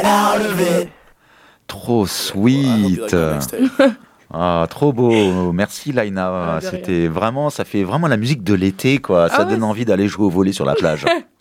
out of it. Trop sweet. Ah, trop beau. Merci Laina. C'était vraiment, ça fait vraiment la musique de l'été, quoi. Ça donne envie d'aller jouer au volley sur la plage.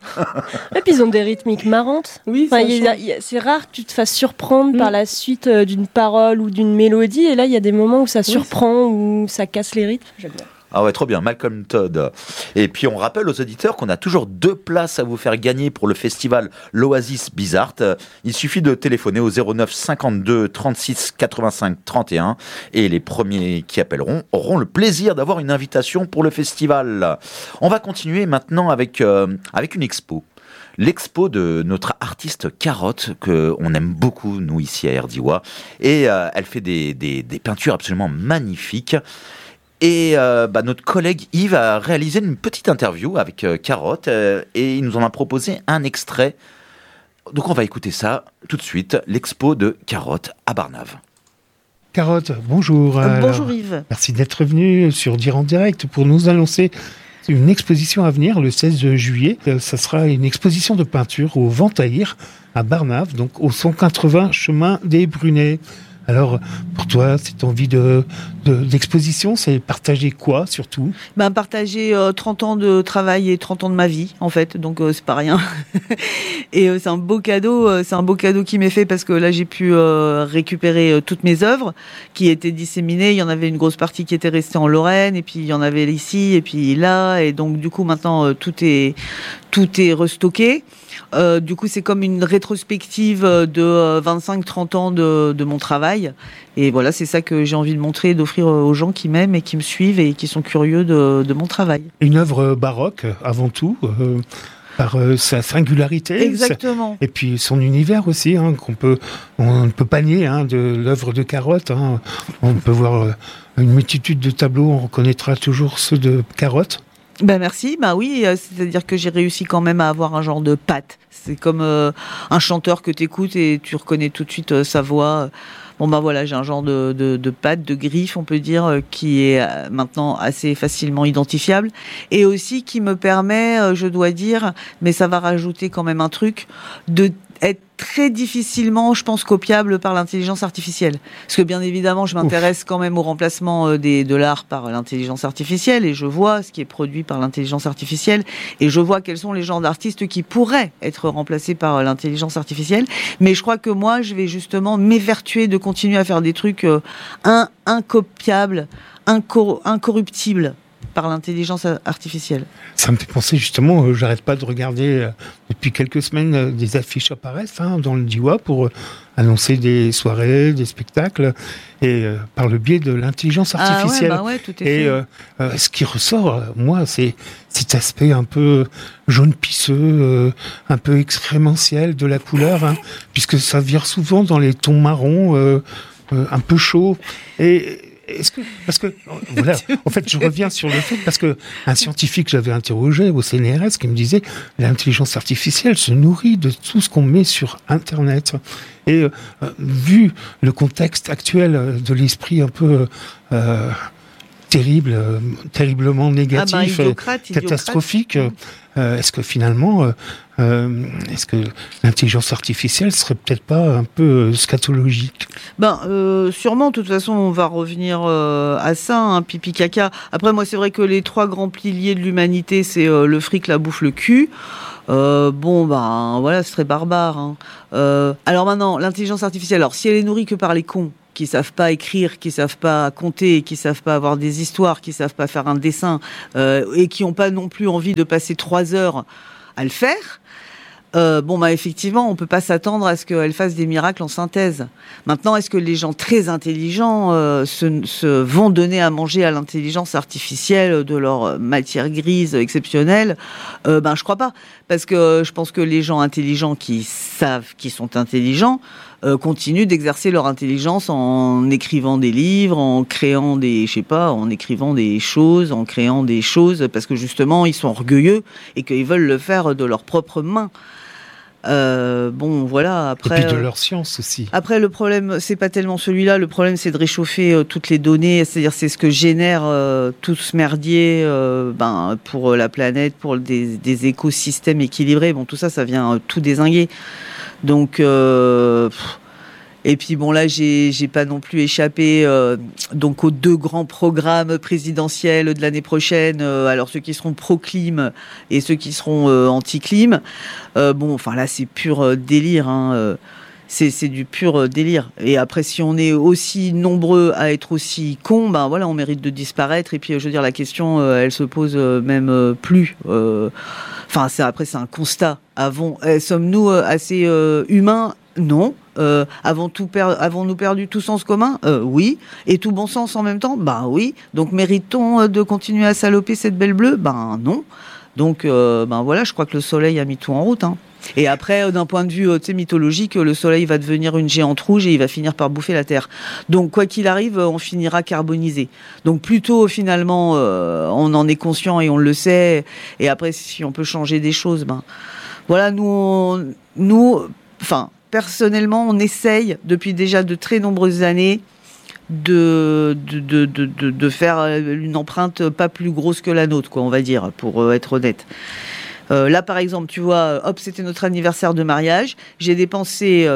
Et puis ils ont des rythmiques marrantes. Oui, c'est rare que tu te fasses surprendre par la suite d'une parole ou d'une mélodie. Et là, il y a des moments où ça surprend, où ça casse les rythmes. J'aime bien. Ah ouais, trop bien, Malcolm Todd. Et puis on rappelle aux auditeurs qu'on a toujours 2 places à vous faire gagner pour le festival l'Oasis Bizarre. Il suffit de téléphoner au 09 52 36 85 31 et les premiers qui appelleront auront le plaisir d'avoir une invitation pour le festival. On va continuer maintenant avec une expo. L'expo de notre artiste Carotte, qu'on aime beaucoup, nous, ici à RDIWA. Et elle fait des peintures absolument magnifiques. Et notre collègue Yves a réalisé une petite interview avec Carotte et il nous en a proposé un extrait. Donc on va écouter ça tout de suite, l'expo de Carotte à Barnave. Carotte, bonjour. Bonjour Yves. Merci d'être venu sur Dire en direct pour nous annoncer une exposition à venir le 16 juillet. Ça sera une exposition de peinture au Ventaïr à Barnave, donc au 180 chemin des Brunets. Alors, pour toi, cette envie d'exposition, c'est partager quoi, surtout ? Partager 30 ans de travail et 30 ans de ma vie, en fait, donc c'est pas rien. Et c'est un beau cadeau qui m'est fait parce que là, j'ai pu récupérer toutes mes œuvres qui étaient disséminées. Il y en avait une grosse partie qui était restée en Lorraine, et puis il y en avait ici, et puis là, et donc du coup, maintenant, tout est restocké. Du coup, c'est comme une rétrospective de 25-30 ans de mon travail. Et voilà, c'est ça que j'ai envie de montrer et d'offrir aux gens qui m'aiment et qui me suivent et qui sont curieux de mon travail. Une œuvre baroque, avant tout, par sa singularité. Exactement. Et puis son univers aussi, on ne peut pas nier de l'œuvre de Carotte. On peut voir une multitude de tableaux, on reconnaîtra toujours ceux de Carotte. Merci, oui, c'est-à-dire que j'ai réussi quand même à avoir un genre de patte. C'est comme un chanteur que t'écoutes et tu reconnais tout de suite sa voix. Voilà, j'ai un genre de patte, de griffe, on peut dire, qui est maintenant assez facilement identifiable et aussi qui me permet, je dois dire, mais ça va rajouter quand même un truc, de être très difficilement, je pense, copiable par l'intelligence artificielle. Parce que bien évidemment, je m'intéresse quand même au remplacement de l'art par l'intelligence artificielle et je vois ce qui est produit par l'intelligence artificielle et je vois quels sont les genres d'artistes qui pourraient être remplacés par l'intelligence artificielle. Mais je crois que moi, je vais justement m'évertuer de continuer à faire des trucs incopiables, incorruptibles par l'intelligence artificielle. Ça me fait penser justement, j'arrête pas de regarder depuis quelques semaines des affiches apparaissent dans le DIWA pour annoncer des soirées, des spectacles, et par le biais de l'intelligence artificielle. Tout est fait. Et ce qui ressort, moi, c'est cet aspect un peu jaune pisseux, un peu excrémentiel de la couleur, puisque ça vire souvent dans les tons marrons, un peu chauds. Parce que voilà, en fait, je reviens sur le fait parce que un scientifique que j'avais interrogé au CNRS qui me disait l'intelligence artificielle se nourrit de tout ce qu'on met sur Internet. Et vu le contexte actuel de l'esprit un peu terriblement négatif, catastrophique, est-ce que finalement, est-ce que l'intelligence artificielle serait peut-être pas un peu scatologique ? Sûrement, de toute façon, on va revenir à ça, pipi caca. Après, moi, c'est vrai que les 3 grands piliers de l'humanité, c'est le fric, la bouffe, le cul. Voilà, c'est très barbare. Alors maintenant, l'intelligence artificielle, alors si elle est nourrie que par les cons, qui savent pas écrire, qui savent pas compter, qui savent pas avoir des histoires, qui savent pas faire un dessin, et qui ont pas non plus envie de passer 3 heures à le faire, effectivement, on peut pas s'attendre à ce qu'elle fasse des miracles en synthèse. Maintenant, est-ce que les gens très intelligents se vont donner à manger à l'intelligence artificielle de leur matière grise exceptionnelle ? Je crois pas. Parce que je pense que les gens intelligents qui savent qu'ils sont intelligents continuent d'exercer leur intelligence en écrivant des livres, en créant en écrivant des choses, en créant des choses, parce que justement, ils sont orgueilleux et qu'ils veulent le faire de leurs propres mains. Voilà, après... Et puis de leur science aussi. Après, le problème, c'est pas tellement celui-là. Le problème, c'est de réchauffer toutes les données. C'est-à-dire, c'est ce que génère tout ce merdier pour la planète, pour des écosystèmes équilibrés. Tout ça, ça vient tout dézinguer. Donc et puis bon là j'ai pas non plus échappé donc aux 2 grands programmes présidentiels de l'année prochaine, alors ceux qui seront pro-clim et ceux qui seront anti-clim. Bon enfin là c'est pur délire hein, c'est du pur délire. Et après si on est aussi nombreux à être aussi cons, ben voilà, on mérite de disparaître. Et puis je veux dire la question elle se pose même plus. Enfin c'est un constat. Sommes-nous assez humains? Non. Avons-nous perdu tout sens commun? Oui. Et tout bon sens en même temps? Ben oui. Donc mérite-t-on de continuer à saloper cette belle bleue? Ben non. Donc ben voilà, je crois que le soleil a mis tout en route. Hein. Et après, d'un point de vue mythologique, le soleil va devenir une géante rouge et il va finir par bouffer la Terre. Donc quoi qu'il arrive, on finira carbonisé. Donc plutôt finalement, on en est conscient et on le sait. Et après, si on peut changer des choses, ben voilà, personnellement, on essaye depuis déjà de très nombreuses années de faire une empreinte pas plus grosse que la nôtre, quoi, on va dire, pour être honnête. Là, par exemple, tu vois, c'était notre anniversaire de mariage. J'ai dépensé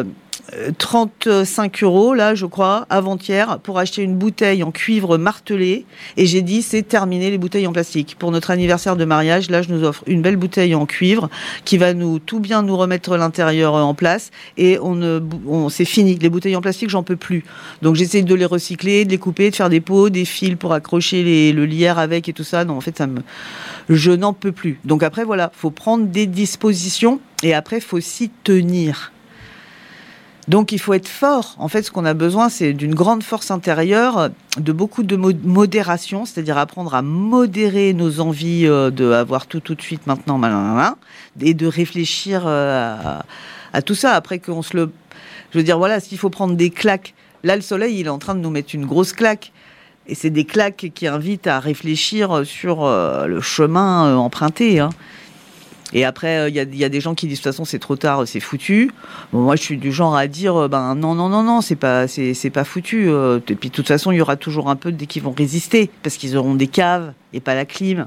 35 €, là, je crois, avant-hier, pour acheter une bouteille en cuivre martelé. Et j'ai dit, c'est terminé les bouteilles en plastique. Pour notre anniversaire de mariage, là, je nous offre une belle bouteille en cuivre qui va tout bien nous remettre l'intérieur en place. Et c'est fini. Les bouteilles en plastique, j'en peux plus. Donc, j'essaie de les recycler, de les couper, de faire des pots, des fils pour accrocher le lierre avec et tout ça. Non, en fait, je n'en peux plus. Donc après, voilà, faut prendre des dispositions et après, faut s'y tenir. Donc, il faut être fort. En fait, ce qu'on a besoin, c'est d'une grande force intérieure, de beaucoup de modération, c'est-à-dire apprendre à modérer nos envies de avoir tout de suite, maintenant, et de réfléchir à tout ça. Après je veux dire, voilà, s'il faut prendre des claques, là, le soleil, il est en train de nous mettre une grosse claque. Et c'est des claques qui invitent à réfléchir sur le chemin emprunté. Hein. Et après, il y a des gens qui disent de toute façon c'est trop tard, c'est foutu. Bon, moi, je suis du genre à dire non, c'est pas foutu. Et puis de toute façon, il y aura toujours un peu dès qu'ils vont résister parce qu'ils auront des caves et pas la clim.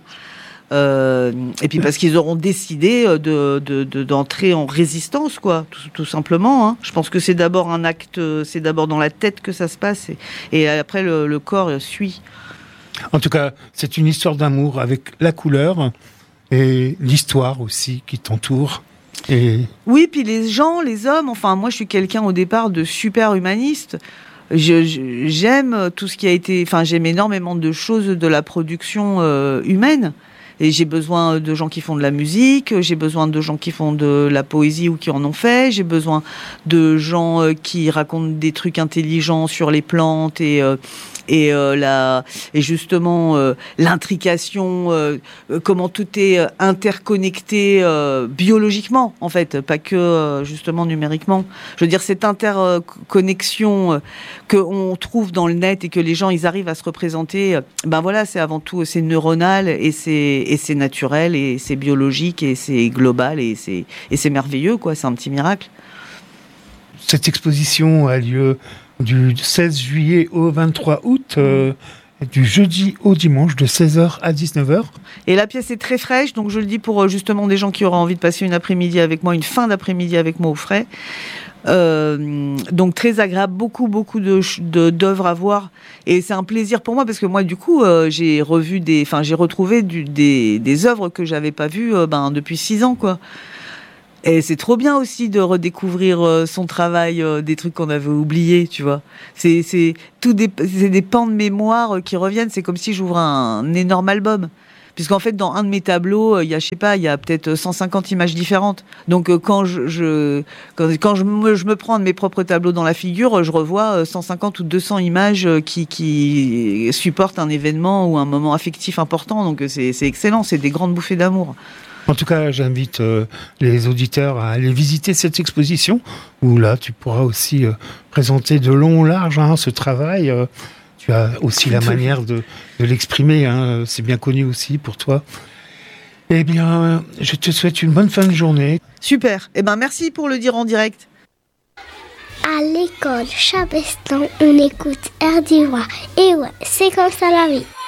Et puis parce qu'ils auront décidé d'entrer en résistance, quoi, tout simplement. Hein. Je pense que c'est d'abord un acte, c'est d'abord dans la tête que ça se passe, et après le corps suit. En tout cas, c'est une histoire d'amour avec la couleur et l'histoire aussi qui t'entoure. Oui, puis les gens, les hommes. Enfin, moi, je suis quelqu'un au départ de super humaniste. J'aime tout ce qui a été. Enfin, j'aime énormément de choses de la production humaine. Et j'ai besoin de gens qui font de la musique, j'ai besoin de gens qui font de la poésie ou qui en ont fait, j'ai besoin de gens qui racontent des trucs intelligents sur les plantes et justement l'intrication, comment tout est interconnecté biologiquement en fait, pas que justement numériquement. Je veux dire, cette interconnexion qu'on trouve dans le net et que les gens ils arrivent à se représenter, ben voilà, c'est avant tout c'est neuronal et c'est naturel et c'est biologique et c'est global et c'est merveilleux, quoi. C'est un petit miracle. Cette exposition a lieu du 16 juillet au 23 août, du jeudi au dimanche, de 16h à 19h. Et la pièce est très fraîche, donc je le dis pour justement des gens qui auraient envie de passer une après-midi avec moi, une fin d'après-midi avec moi au frais. Donc très agréable, beaucoup d'œuvres à voir, et c'est un plaisir pour moi parce que moi du coup j'ai retrouvé des œuvres que j'avais pas vues depuis 6 ans, quoi. Et c'est trop bien aussi de redécouvrir son travail, des trucs qu'on avait oubliés, tu vois. C'est des pans de mémoire qui reviennent. C'est comme si j'ouvrais un énorme album. Puisqu'en fait, dans un de mes tableaux, il y a peut-être 150 images différentes. Donc, quand je me prends de mes propres tableaux dans la figure, je revois 150 ou 200 images qui supportent un événement ou un moment affectif important. Donc, c'est excellent. C'est des grandes bouffées d'amour. En tout cas, j'invite les auditeurs à aller visiter cette exposition, où là, tu pourras aussi présenter de long en large ce travail. Tu as aussi la manière de l'exprimer, c'est bien connu aussi pour toi. Eh bien, je te souhaite une bonne fin de journée. Super, merci pour le dire en direct. À l'école Chabestan, on écoute RDY. Et ouais, c'est comme ça la vie.